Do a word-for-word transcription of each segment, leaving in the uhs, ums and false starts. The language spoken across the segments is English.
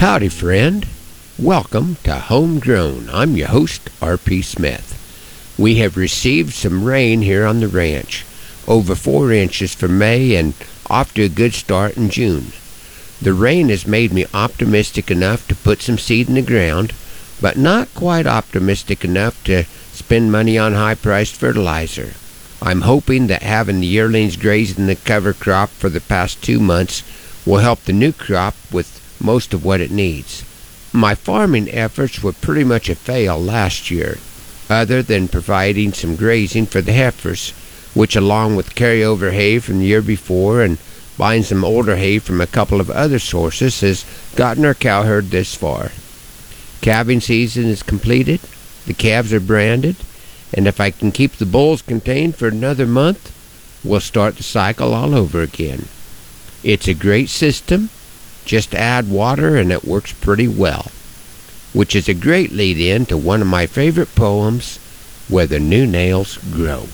Howdy, friend. Welcome to Homegrown. I'm your host, R P Smith. We have received some rain here on the ranch, over four inches for May and off to a good start in June. The rain has made me optimistic enough to put some seed in the ground, but not quite optimistic enough to spend money on high-priced fertilizer. I'm hoping that having the yearlings grazing the cover crop for the past two months will help the new crop with most of what it needs. My farming efforts were pretty much a fail last year, other than providing some grazing for the heifers, which along with carryover hay from the year before and buying some older hay from a couple of other sources has gotten our cow herd this far. Calving season is completed, the calves are branded, and if I can keep the bulls contained for another month, we'll start the cycle all over again. It's a great system. Just add water and it works pretty well. Which is a great lead-in to one of my favorite poems, Where the New Nails Grow.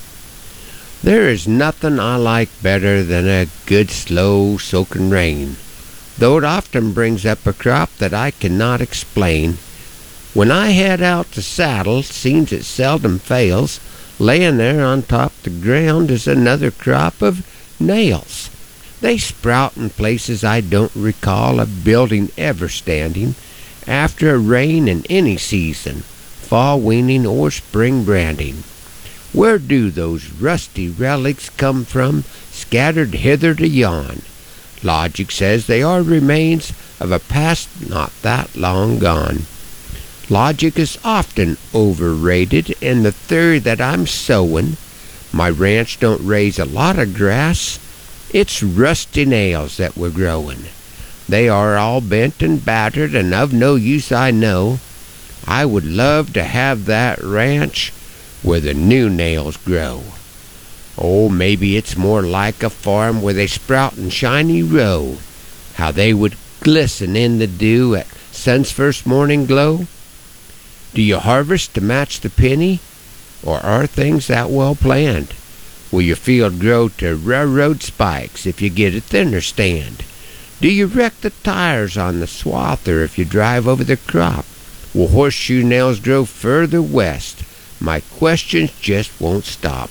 There is nothing I like better than a good slow soaking rain, though it often brings up a crop that I cannot explain. When I head out to saddle, seems it seldom fails, laying there on top the ground is another crop of nails. They sprout in places I don't recall a building ever standing after a rain in any season, fall weaning or spring branding. Where do those rusty relics come from, scattered hither to yon? Logic says they are remains of a past not that long gone. Logic is often overrated, and the theory that I'm sowing, my ranch don't raise a lot of grass, it's rusty nails that we're growing. They are all bent and battered and of no use I know. I would love to have that ranch where the new nails grow. Oh, maybe it's more like a farm where they sprout in shiny row. How they would glisten in the dew at sun's first morning glow. Do you harvest to match the penny, or are things that well planned? Will your field grow to railroad spikes if you get a thinner stand? Do you wreck the tires on the swather if you drive over the crop? Will horseshoe nails grow further west? My questions just won't stop.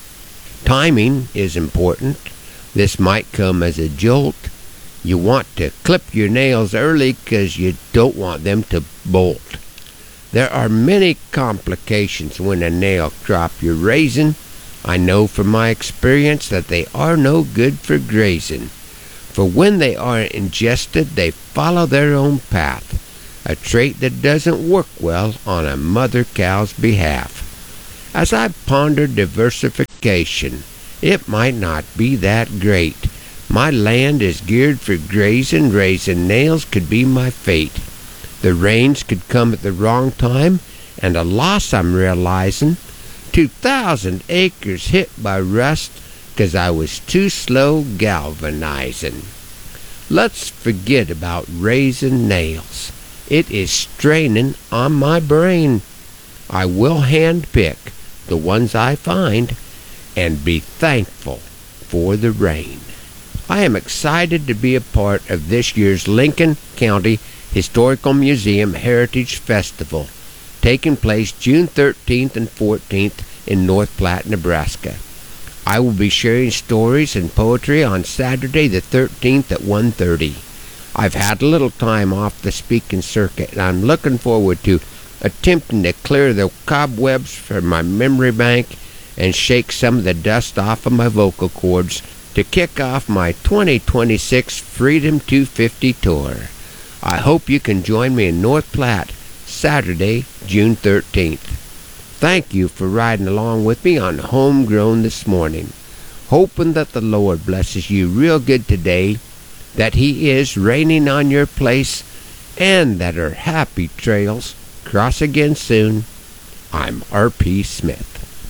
Timing is important. This might come as a jolt. You want to clip your nails early 'cause you don't want them to bolt. There are many complications when a nail crop you're raising. I know from my experience that they are no good for grazing, for when they are ingested they follow their own path, a trait that doesn't work well on a mother cow's behalf. As I ponder diversification, it might not be that great. My land is geared for grazing, raising nails could be my fate. The rains could come at the wrong time, and a loss I'm realizing. Two thousand acres hit by rust 'cause I was too slow galvanizing. Let's forget about raising nails. It is straining on my brain. I will hand-pick the ones I find and be thankful for the rain. I am excited to be a part of this year's Lincoln County Historical Museum Heritage Festival, taking place June thirteenth and fourteenth in North Platte, Nebraska. I will be sharing stories and poetry on Saturday the thirteenth at one thirty. I've had a little time off the speaking circuit, and I'm looking forward to attempting to clear the cobwebs from my memory bank and shake some of the dust off of my vocal cords to kick off my twenty twenty-six Freedom two fifty tour. I hope you can join me in North Platte, Saturday, June thirteenth. Thank you for riding along with me on Homegrown this morning. Hoping that the Lord blesses you real good today, that He is raining on your place, and that our happy trails cross again soon. I'm R P Smith.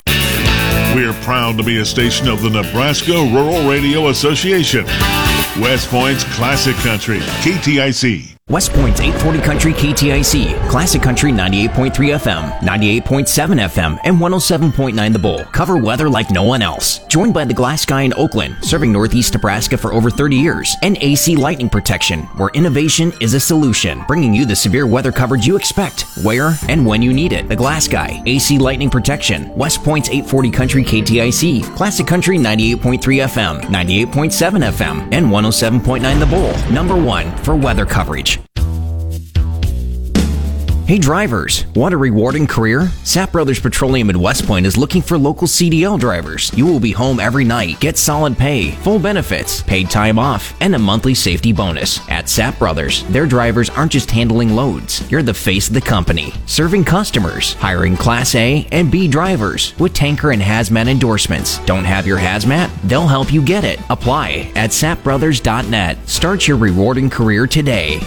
We're proud to be a station of the Nebraska Rural Radio Association. West Point's Classic Country, K T I C. West Point's eight forty Country K T I C, Classic Country ninety-eight point three F M, ninety-eight point seven F M, and one oh seven point nine The Bull cover weather like no one else. Joined by the Glass Guy in Oakland, serving Northeast Nebraska for over thirty years, and A C Lightning Protection, where innovation is a solution, bringing you the severe weather coverage you expect, where and when you need it. The Glass Guy, A C Lightning Protection, West Point's eight forty Country K T I C, Classic Country ninety-eight point three F M, ninety-eight point seven F M, and one oh seven point nine The Bull. Number one for weather coverage. Hey drivers, want a rewarding career? Sapp Brothers Petroleum in West Point is looking for local C D L drivers. You will be home every night, get solid pay, full benefits, paid time off, and a monthly safety bonus. At Sapp Brothers, their drivers aren't just handling loads. You're the face of the company, serving customers, hiring Class A and B drivers with tanker and hazmat endorsements. Don't have your hazmat? They'll help you get it. Apply at sapp brothers dot net. Start your rewarding career today.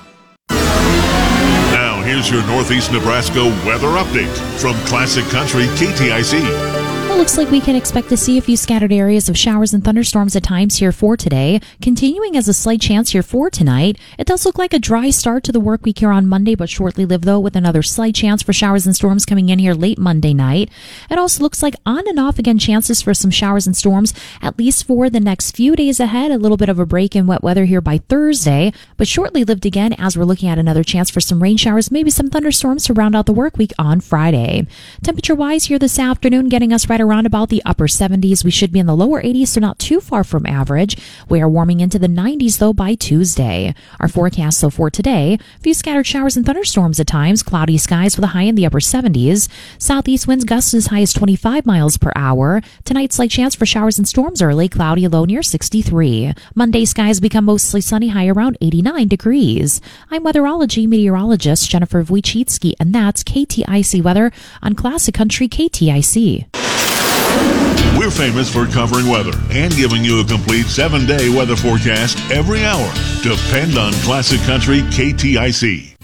Here's your Northeast Nebraska weather update from Classic Country K T I C. It looks like we can expect to see a few scattered areas of showers and thunderstorms at times here for today, continuing as a slight chance here for tonight. It does look like a dry start to the work week here on Monday, but short-lived though, with another slight chance for showers and storms coming in here late Monday night. It also looks like on and off again chances for some showers and storms, at least for the next few days ahead. A little bit of a break in wet weather here by Thursday, but shortly-lived again as we're looking at another chance for some rain showers, maybe some thunderstorms to round out the work week on Friday. Temperature-wise here this afternoon, getting us right around about the upper seventies. We should be in the lower eighties, so not too far from average. We are warming into the nineties, though, by Tuesday. Our forecast, though, for today, a few scattered showers and thunderstorms at times, cloudy skies with a high in the upper seventies. Southeast winds gusts as high as twenty-five miles per hour. Tonight, slight chance for showers and storms early, cloudy, low near sixty-three. Monday, skies become mostly sunny, high around eighty-nine degrees. I'm weatherology meteorologist Jennifer Wojcicki, and that's K T I C weather on Classic Country K T I C. We're famous for covering weather and giving you a complete seven-day weather forecast every hour. Depend on Classic Country K T I C.